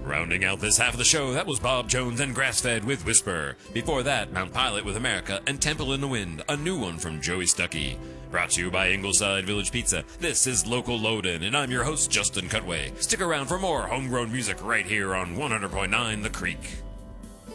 Rounding out this half of the show, that was Bob Jones and Grassfed with Whisper. Before that, Mount Pilot with America and Temple in the Wind, a new one from Joey Stuckey. Brought to you by Ingleside Village Pizza. This is Local Loadin', and I'm your host, Justin Cutway. Stick around for more homegrown music right here on 100.9 The Creek.